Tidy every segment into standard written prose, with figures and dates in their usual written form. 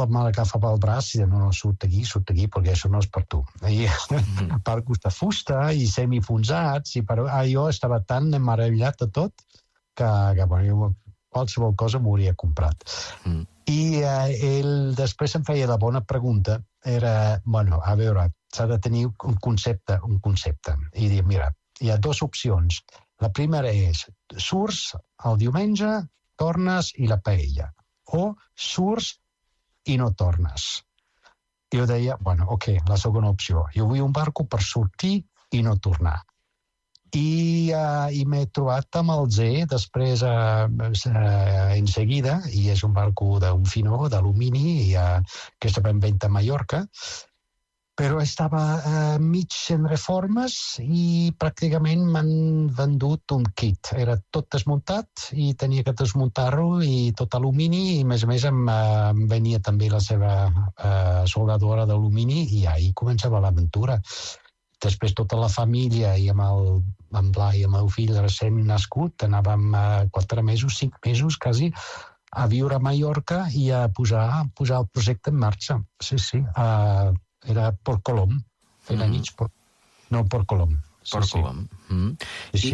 m'agafa pel braç i diu, no, surt d'aquí, perquè això no és per tu. I barcos de fusta i semifonsats, però jo estava tan meravellat de tot que bueno, qualsevol cosa m'ho hauria comprat. I ell després em feia la bona pregunta, era, bueno, a veure, s'ha de tenir un concepte. I dir, mira, hi ha dues opcions. La primera és, surts el diumenge, tornes i la paella. O surts i no tornes. I jo deia, bueno, ok, la segona opció. Jo vull un barco per sortir i no tornar. I m'he trobat amb el Z després en seguida, i és un barco d'un finó, d'alumini, que estava en venda a Mallorca, però estava mig en reformes i pràcticament m'han vendut un kit. Era tot desmuntat i tenia que desmuntar-ho i tot alumini, i a més em venia també la seva soldadora d'alumini i ahir començava l'aventura. Després tota la família i amb Blai, el meu fill recent nascut, anàvem 4 mesos, 5 mesos quasi, a viure a Mallorca i a posar el projecte en marxa. Sí. Era Port Colom. Feia nits, no Port Colom. Port Colom. Sí.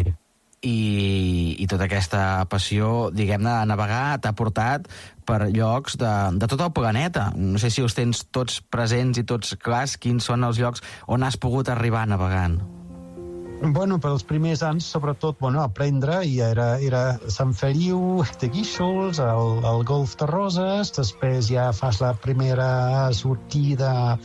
I tota aquesta passió, diguem-ne, a navegar t'ha portat per llocs de tot el planeta. No sé si els tens tots presents i tots clars, quins són els llocs on has pogut arribar navegant. Bueno, per els primers anys, sobretot, aprendre, i era Sant Feliu de Guíxols, el Golf de Roses, després ja fas la primera sortida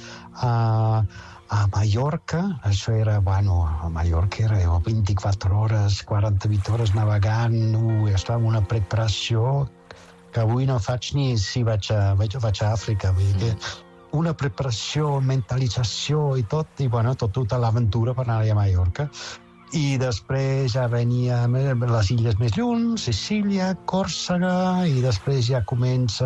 a Mallorca. Això era, a Mallorca era 24 hores, 48 hores navegant, estava en una preparació que avui no faig ni si vaig a Àfrica. Vull dir, una preparació, mentalització i tot, i tota l'aventura per anar a Mallorca. I després ja venia les illes més lluny, Sicília, Còrsega, i després ja comences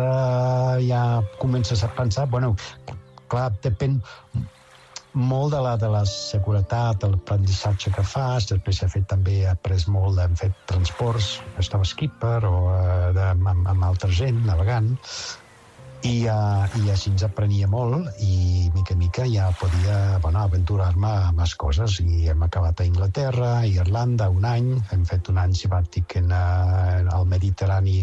a pensar, clar, depèn molt de la seguretat, de l'aprenentatge que fas. Després he après molt, hem fet transports, estava skipper o amb altra gent navegant, i així ens aprenia molt, i mica en mica ja podia aventurar-me amb les coses, i hem acabat a Anglaterra, a Irlanda, un any, hem fet un any sabàtic al Mediterrani,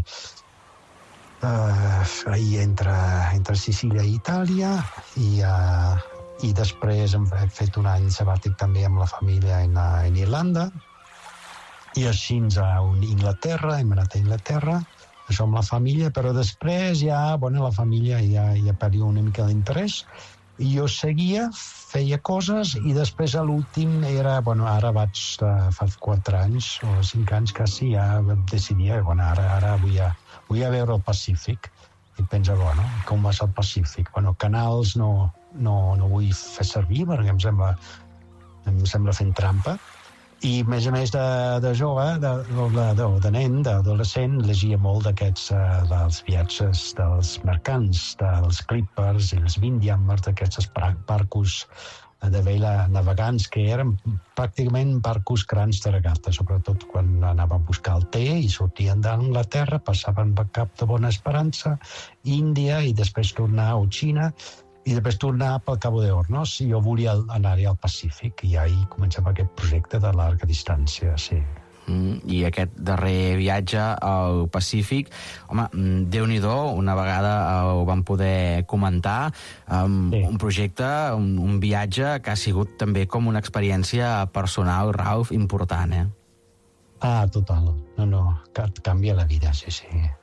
entre Sicília i Itàlia, i després hem fet un any sabàtic també amb la família en Irlanda, i així a Inglaterra, hem anat a Inglaterra, això amb la família, però després ja, la família ja perdia una mica d'interès, i jo seguia, feia coses, i després a l'últim era, ara vaig, fa 4 anys o 5 anys quasi, ja decidia, ara vull veure el Pacífic, i pensa, com va ser el Pacífic? Canals no vull fer servir, perquè em sembla fent trampa. I, a més de jove, de nen, d'adolescent, llegia molt d'aquests, dels viatges dels mercants, dels clippers i els windjammers, d'aquests barcos de vela navegants, que eren pràcticament barcos grans de regata, sobretot quan anava a buscar el té i sortien d'Anglaterra, passaven per Cap de Bona Esperança, Índia, i després tornar a Xina, i després tornar pel Cabo de Hornos. Jo volia anar-hi al Pacífic, i ahir començava aquest projecte de llarga distància, sí. I aquest darrer viatge al Pacífic, home, Déu-n'hi-do, una vegada ho vam poder comentar, un projecte, un viatge que ha sigut també com una experiència personal, Ralf, important, eh? Total. No, canvia la vida, sí.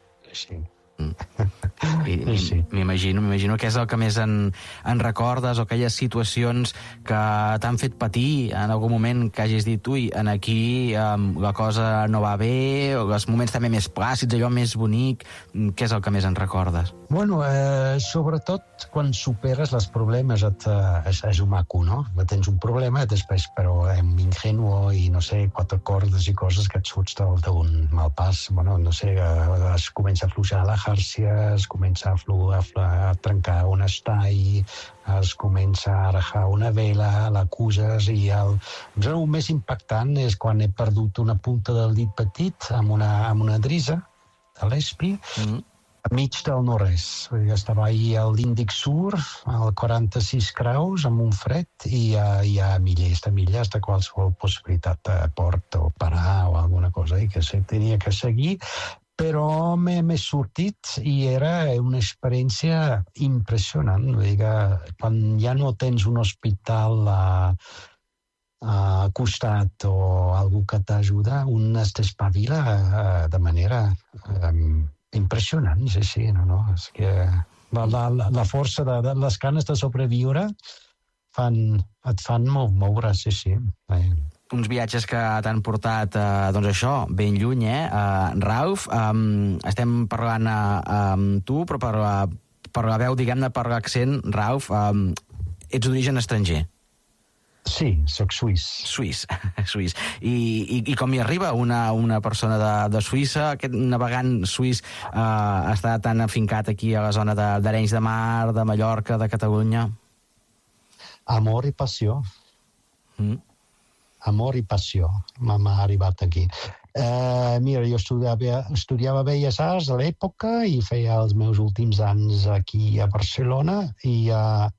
M'imagino que és el que més en recordes, o aquelles situacions que t'han fet patir en algun moment, que hagis dit, aquí la cosa no va bé, o els moments també més plàcids, allò més bonic, què és el que més en recordes? Sobretot quan superes els problemes és un maco, no? Tens un problema, després, però ingenuo, i no sé, 4 cordes i coses que et surts d'un mal pas, no sé, es comença a fluixar la xàrcia, es comença a trencar un estall, es comença a arajar una vela, l'acuses, i el més impactant és quan he perdut una punta del dit petit amb una drisa de l'Espi, mig del no-res. Estava ahir a l'Índic Sur, a 46 graus, amb un fred, i hi ha milers de qualsevol possibilitat de port o parar o alguna cosa, i que se tenia que seguir, però m'he sortit i era una experiència impressionant. Vull dir que quan ja no tens un hospital al costat o algú que t'ajuda, un es despavila de manera impressionant, sí, no? És que la força de les ganes de sobreviure et fan moure, sí. Uns viatges que t'han portat, doncs això, ben lluny, Ralf? Estem parlant amb tu, però per la veu, diguem-ne, per l'accent, Ralf, ets d'origen estranger. Sí, soc suís. Suís. I com hi arriba una persona de Suïssa? Aquest navegant suís està tan afincat aquí a la zona d'Arenys de Mar, de Mallorca, de Catalunya? Amor i passió. Amor i passió m'ha arribat aquí. Mira, jo estudiava Belles Arts a l'època i feia els meus últims anys aquí a Barcelona i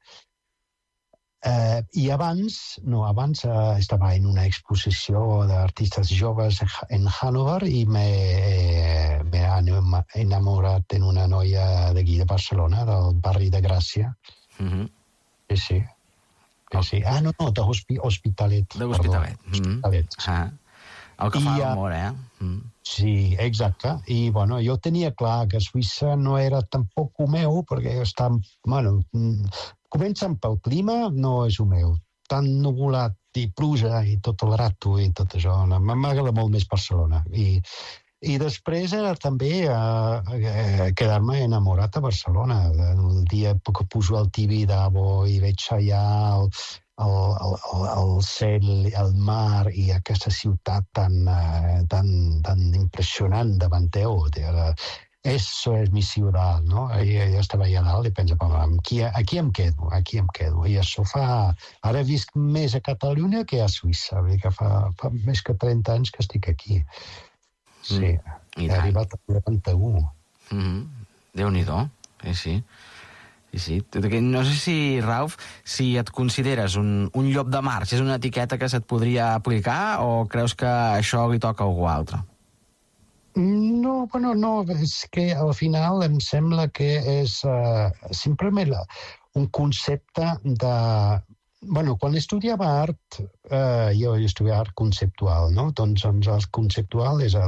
abans estava en una exposició d'artistes joves en Hannover i m'he enamorat d'una noia d'aquí de Barcelona, del barri de Gràcia. Sí. No, d'Hospitalet. D'Hospitalet. El que fa l'amor, Sí, exacte. I, jo tenia clar que Suïssa no era tampoc el meu, perquè està, començant pel clima, no és el meu. Tan nuvolat i pluja i tot el rato i tot això. M'agrada molt més Barcelona. I després era també quedar-me enamorat a Barcelona. El dia que pujo al Tibidabo i veig allà el cel, el mar i aquesta ciutat tan impressionant davant teu. Eso es mi ciudad, no? Jo estava allà dalt i pensava, aquí em quedo. I això ara visc més a Catalunya que a Suïssa, que fa més que 30 anys que estic aquí. Sí, he arribat a 91. Déu-n'hi-do, sí. No sé si, Ralf, si et consideres un llop de mar, si és una etiqueta que se't podria aplicar o creus que això li toca a algú altre? No, és que al final em sembla que és simplement un concepte de... quan estudiava art, jo estudiava art conceptual, no? Doncs el conceptual és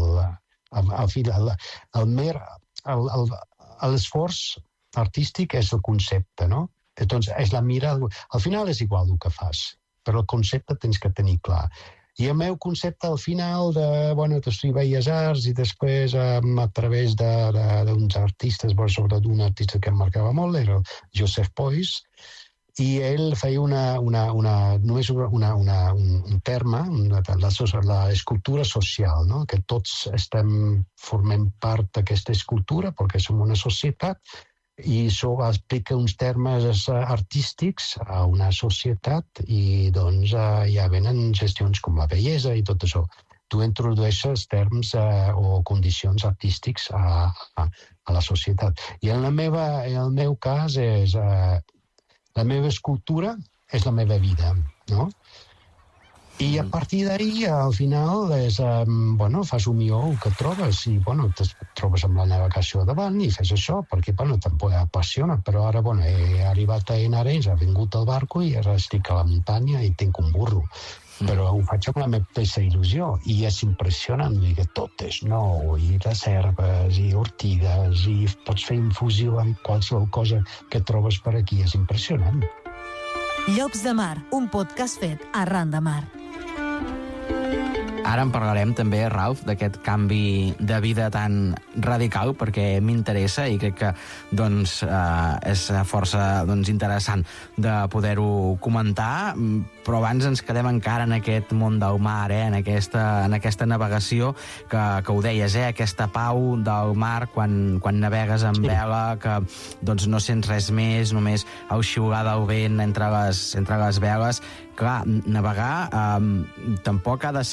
l'esforç artístic és el concepte, no? Doncs és la mirada... Al final és igual el que fas, però el concepte tens que tenir clar. I el meu concepte al final d'estudiar Belles Arts i després a través d'uns artistes, sobretot un artista que em marcava molt, era el Joseph Beuys, i ell feia només un terme, la escultura social, no? Que tots formem part d'aquesta escultura perquè som una societat i això explica uns termes artístics a una societat i doncs ja venen gestions com la bellesa i tot això. Tu introdueixes termes o condicions artístics a la societat. I en el meu cas és... La meva escultura és la meva vida, no? I a partir d'ahí, al final, fas un millor que trobes i, te trobes amb la navegació davant i fes això, perquè, tampoc apassiona, però ara, he arribat a Arenys, he vingut al barco i ara estic a la muntanya i tinc un burro. Però ho faig amb la meva il·lusió i és impressionant que tot és nou i les herbes i ortigues i pots fer infusió amb qualsevol cosa que trobes per aquí, és impressionant. Llops de Mar, un podcast fet arran de mar. Ara en parlarem també, Ralf, d'aquest canvi de vida tan radical, perquè m'interessa i crec que és força interessant de poder-ho comentar, però abans ens quedem encara en aquest món del mar, en aquesta navegació que ho deies, aquesta pau del mar quan navegues amb vela, que no sents res més, només el xiular del vent entre les veles. Clar, navegar tampoc ha de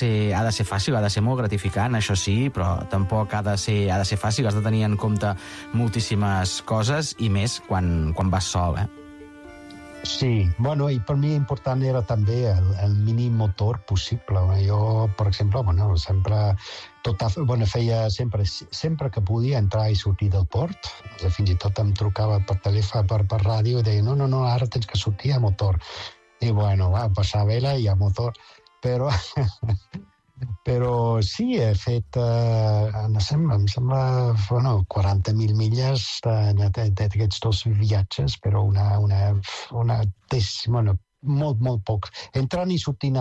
de ser fàcil, ha de ser molt gratificant, això sí, però tampoc ha de ser fàcil, has de tenir en compte moltíssimes coses, i més quan vas sol, Sí, bueno, i per mi important era també el mínim motor possible. Jo, per exemple, feia sempre que podia entrar i sortir del port. Fins i tot em trucava per telèfon, per ràdio, i deia, no, ara tens que sortir a motor. I bueno, va passar vela i a motor. Però sí, he fet, em sembla, 40.000 milles d'aquests 2 viatges, però molt poc. Entrant i sortint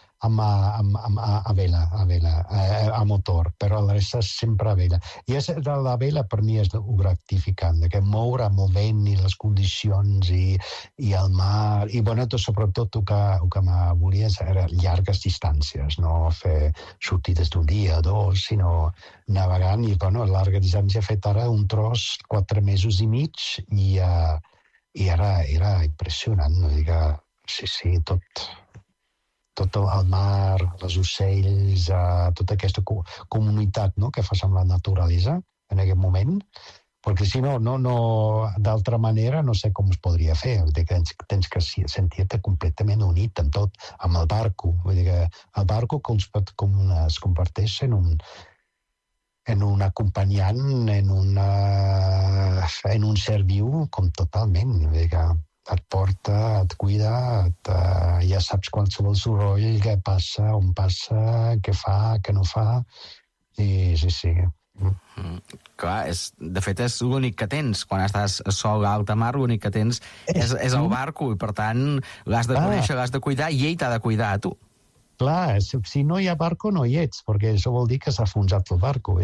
a vela, a motor, però la resta sempre a vela. I la vela per mi és gratificant, que moure amb el vent i les condicions i el mar, i sobretot el que volia era llargues distàncies, no fer sortides d'un dia o 2, sinó navegant, i llarga distància he fet ara un tros 4 mesos i mig, i era impressionant, no? Sí, tot el mar, els ocells, tota aquesta comunitat, no?, que fas amb la naturalesa en aquest moment, perquè si no, d'altra manera no sé com es podria fer. Tens que sentir-te completament unit amb tot, amb el barco. El barco es converteix en un acompanyant, en un ser viu com totalment. Et porta, et cuida, ja saps qualsevol soroll, què passa, on passa, què fa, què no fa. I sí. Clar, de fet és l'únic que tens. Quan estàs sol a alta mar, l'únic que tens és el barco, i per tant l'has de conèixer, l'has de cuidar, i ell t'ha de cuidar a tu. Clar, si no hi ha barco no hi ets, perquè això vol dir que s'ha enfonsat el barco.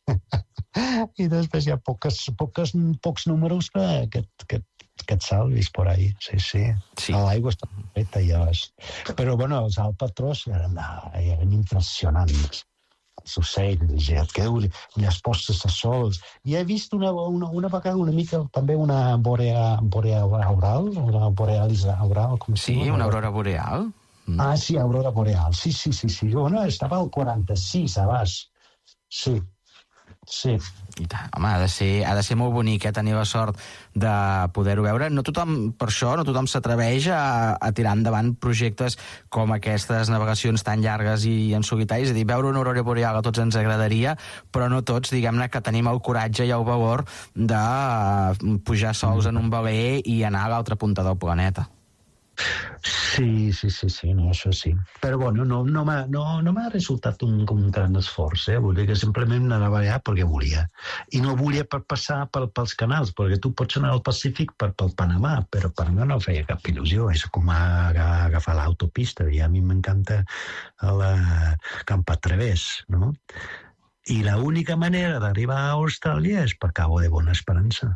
I després hi ha pocs números que et salvis per ahí, sí. L'aigua està perfecta, ja vas. Però, els albatros eren impressionants. Els ocells, et quedes les postes de sols. I he vist una vegada una mica també una boreal, una borealis aural, com sí, una aurora boreal. Sí, aurora boreal, sí. Estava al 46, a baix. Sí. I tant. Home, ha de ser molt bonic, tenir la sort de poder-ho veure. No tothom s'atreveix a tirar endavant projectes com aquestes navegacions tan llargues i en solitari. És a dir, veure una aurora boreal a tots ens agradaria, però no tots, diguem-ne, que tenim el coratge i el valor de pujar sols en un veler i anar a l'altra punta del planeta. Sí, això sí. Però no m'ha resultat un gran esforç, vull dir que simplement anava allà perquè volia. I no volia per passar pels canals, perquè tu pots anar al Pacífic pel Panamà, però per mi no feia cap il·lusió, és com agafar l'autopista, i a mi m'encanta el camp a través, no? I l'única manera d'arribar a Austràlia és per Cabo de Bona Esperança.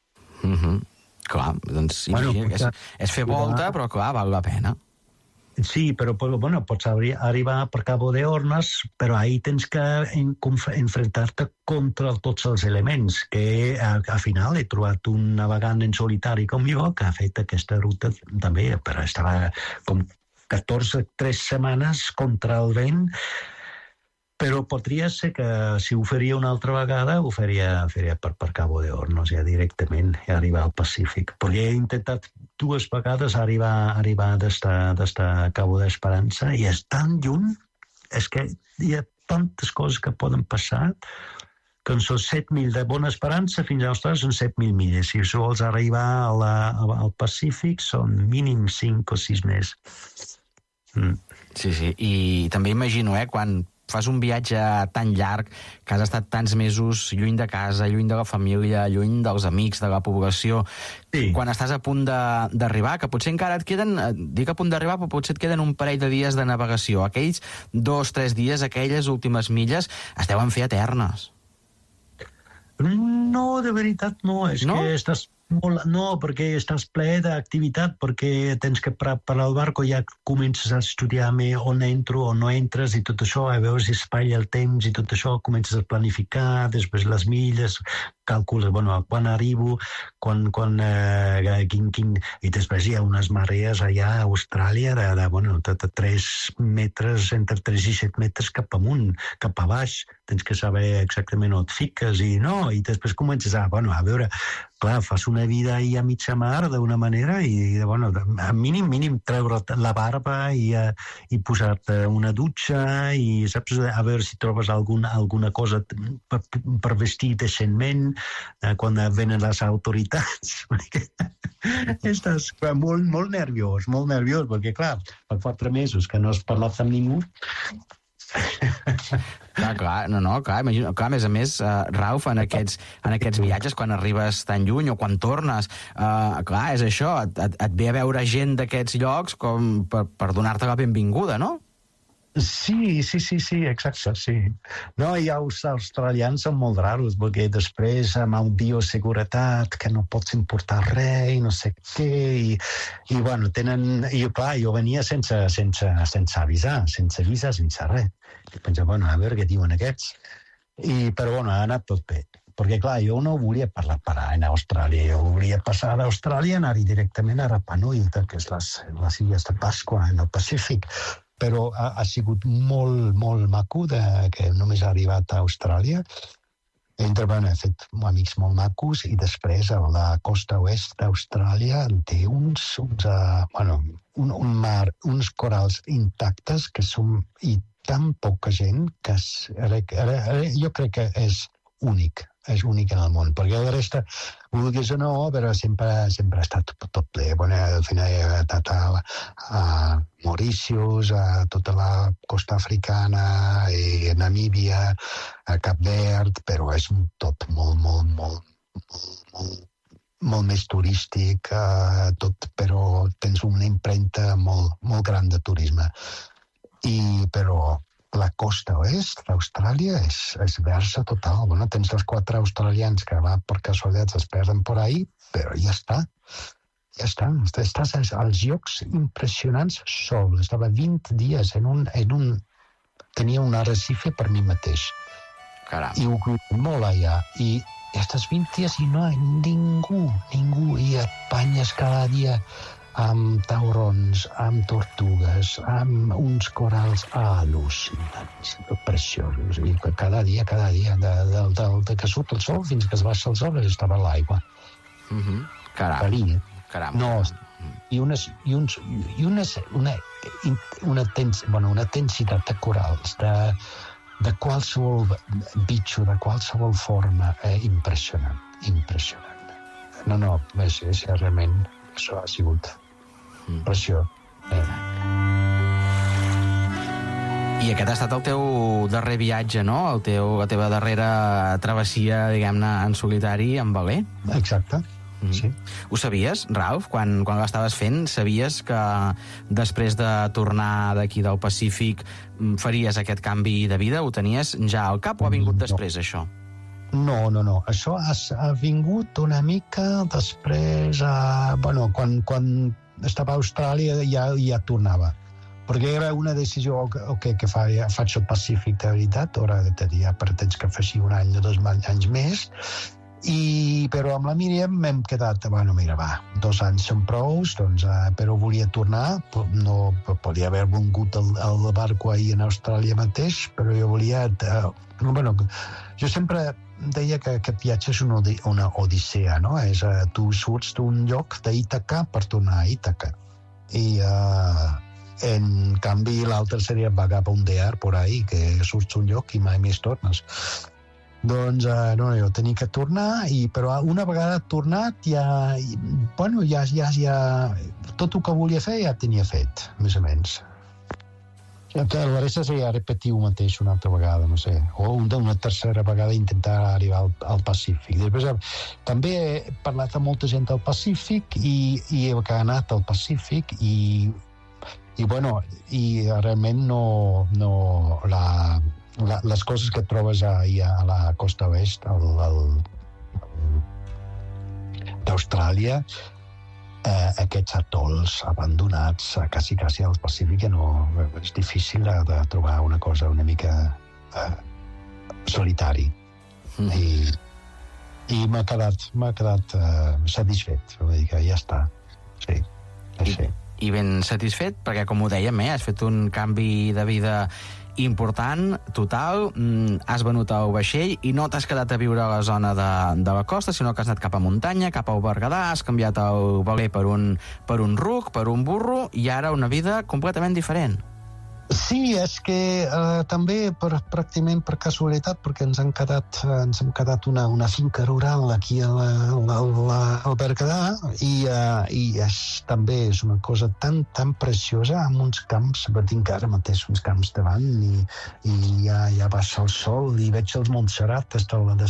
Clar, doncs és fer volta, però clar, val la pena. Sí, però pots arribar per Cabo de Hornos, però ahí tens que enfrontar-te contra tots els elements, que al final he trobat un navegant en solitari com jo que ha fet aquesta ruta també, però estava com 3 setmanes contra el vent. Però podria ser que si ho faria una altra vegada ho faria per Cabo de Hornos ja directament i arribar al Pacífic, perquè he intentat 2 vegades arribar des Cabo d'Esperança i és tan lluny, és que hi ha tantes coses que poden passar, que són 7.000 de Bona Esperança fins a Austràlia són 7.000 milles, si vols arribar al Pacífic són mínim 5 o 6 més. Sí, i també imagino, quan fas un viatge tan llarg, que has estat tants mesos lluny de casa, lluny de la família, lluny dels amics, de la població, quan estàs a punt d'arribar, que potser encara et queden, dic a punt d'arribar, però potser et queden un parell de dies de navegació. Aquells 2-3 dies, aquelles últimes milles, es deuen fer eternes. No, de veritat no. És que No, perquè estàs ple d'activitat, perquè tens que preparar el barco, ja comences a estudiar on entro o no entres i tot això, a veure si espatlla el temps i tot això, comences a planificar, després les milles, calcules, quan arribo, i després hi ha unes marees allà a Austràlia de 3 metres, entre 3 i 7 metres cap amunt, cap a baix, tens que saber exactament on et fiques i després comences a veure, clar, fas una vida ahí a mitja mar d'una manera i, a mínim treure la barba i posar-te una dutxa i, saps, a veure si trobes alguna cosa per vestir decentment quan venen les autoritats. Estàs molt nerviós, perquè, clar, fa 4 mesos que no has parlat amb ningú. Clar, imagino, a més, Rauf, en aquests viatges, quan arribes tan lluny o quan tornes, clar, és això, et ve a veure gent d'aquests llocs com per donar-te la benvinguda, no? Sí, exacte, sí. No, i els australians són molt raros, perquè després amb el bioseguretat, que no pots importar res i no sé què, i tenen... I clar, jo venia sense avisar, sense visa, sense res. I pensava, a veure què diuen aquests. Però ha anat tot bé. Perquè, clar, jo no volia parar a Austràlia, jo volia passar d'Austràlia i anar directament a Rapa Nui, que és les illes de Pasqua, en el Pacífic. Però ha sigut molt maco que només ha arribat a Austràlia. He fet amics molt macos i després a la costa oest d'Austràlia té un mar, uns corals intactes que són i tan poca gent que jo crec que és únic en el món, perquè la resta, vulguis o no, però sempre ha estat tot ple. Al final he estat a Mauritius, a tota la costa africana, i a Namíbia, a Cap Verd, però és tot molt més turístic, però tens una impremta molt gran de turisme. Però la costa oest d'Austràlia és versa total. Tens els 4 australians que per casualitat es perden por ahí, però ja està. Estàs als llocs impressionants sol. Estava 20 dies tenia un arrecife per mi mateix. Caram. I ho cuido molt allà. I estàs 20 dies i no hi ha ningú. I et banyes cada dia amb taurons, amb tortugues, amb uns corals al·lucinants, preciosos. I cada dia, de que surt el sol fins que es baixa el sol, estava a l'aigua. Caram. No, i una densitat de corals, de qualsevol bitxo, de qualsevol forma, impressionant. No, és realment, això ha sigut pressió. I aquest ha estat el teu darrer viatge, no? La teva darrera travessia, diguem-ne, en solitari, en veler? Exacte, sí. Ho sabies, Rauf? Quan l'estaves fent, sabies que després de tornar d'aquí del Pacífic faries aquest canvi de vida? Ho tenies ja al cap o ha vingut després, això? No. Això ha vingut una mica després, quan estava a Austràlia ja tornava. Perquè era una decisió que faig el Pacífic de veritat, ja pretens que faci un any o 2 anys més, però amb la Míriam m'hem quedat, 2 anys són prous, però volia tornar, no podia haver vingut el barco ahir en Austràlia mateix, però jo volia... Jo sempre deia que aquest viatge és una odissea, no? Tu surts d'un lloc d'Ítaca per tornar a Ítaca. I en canvi l'altre seria vagabundear por ahí, que surts un lloc i mai més tornes. Jo tenia que tornar, però una vegada tornat ja tot el que volia fer ja tenia fet, més o menys. La resta seria repetir el mateix una altra vegada, no sé, o una tercera vegada intentar arribar al Pacífic. Després també he parlat amb molta gent del Pacífic i he anat al Pacífic i realment les coses que trobes a la costa oest, d'Austràlia, aquests atols abandonats quasi al Pacífic, que no, és difícil de trobar una cosa una mica solitari. I m'ha quedat satisfet, vull dir que ja està. Sí. I ben satisfet, perquè com ho dèiem, has fet un canvi de vida important, total, has venut el vaixell i no t'has quedat a viure a la zona de la costa, sinó que has anat cap a muntanya, cap al Berguedà, has canviat el veler per un ruc, per un burro, i ara una vida completament diferent. Sí, és que també pràcticament per casualitat, perquè ens hem quedat una finca rural aquí al Berguedà i també és una cosa tan preciosa, amb uns camps, tinc ara mateix uns camps davant i ja baixa el sol i veig el Montserrat des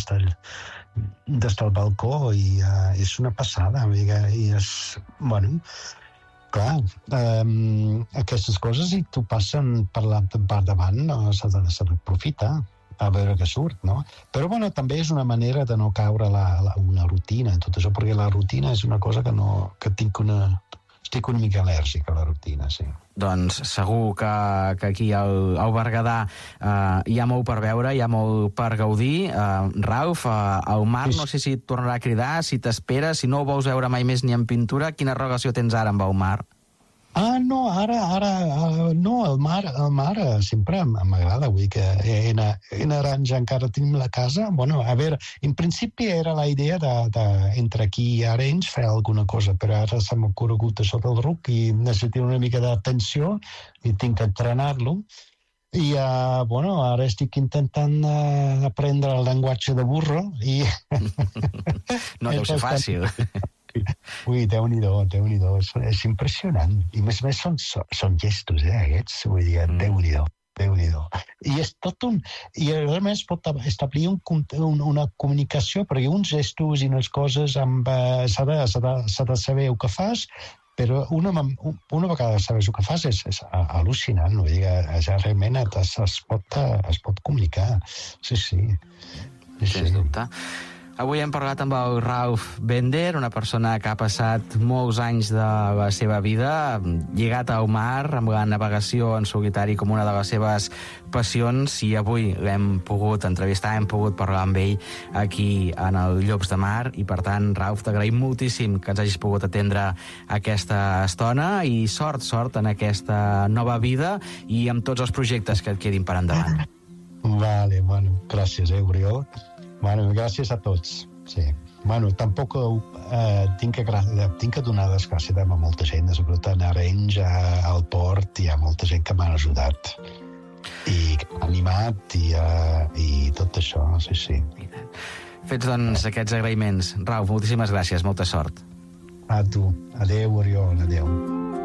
del balcó i és una passada, i és, bueno, clar, aquestes coses, i tu passen per davant, s'ha d'aprofitar a veure què surt, no? Però, bueno, també és una manera de no caure una rutina en tot això, perquè la rutina és una cosa que estic una mica al·lèrgic a la rutina, sí. Doncs segur que aquí al Berguedà hi ha molt per veure, hi ha molt per gaudir. Ralf, el mar, no sé si et tornarà a cridar, si t'espera, si no ho vols veure mai més ni en pintura, quina relació tens ara amb el mar? No, ara no, el mar sempre m'agrada, vull dir que en Aranja encara tenim la casa. Bueno, a veure, en principi era la idea entre aquí i Arenys fer alguna cosa, però ara s'ha corregut això del ruc i necessito una mica d'atenció i tinc que entrenar-lo. I, bueno, ara estic intentant aprendre el llenguatge de burro i... No deu ser fàcil. Ui, Déu-n'hi-do, és impressionant. I més són gestos, aquests, vull dir, Déu-n'hi-do. I és tot i a més pot establir una comunicació, perquè uns gestos i unes coses s'ha de saber el que fas, però una vegada sabes el que fas és al·lucinant, vull dir, ja realment es pot comunicar. Sí. Sens dubte. Avui hem parlat amb el Ralf Bender, una persona que ha passat molts anys de la seva vida lligat al mar, amb la navegació en solitari com una de les seves passions, i avui l'hem pogut entrevistar, hem pogut parlar amb ell aquí en el Llops de Mar, i per tant, Ralf, t'agraïm moltíssim que ens hagis pogut atendre aquesta estona, i sort en aquesta nova vida i amb tots els projectes que et quedin per endavant. Vale, bueno, gràcies, Oriol. Bueno, gràcies a tots. Sí. Bueno, tampoc tinc que donar les gràcies a molta gent, sobretot a Arenys, al port, hi ha molta gent que m'ha ajudat i que m'ha animat i tot això, sí. Fets, doncs, aquests agraïments. Ralf, moltíssimes gràcies, molta sort. A tu. Adéu, Oriol, adéu.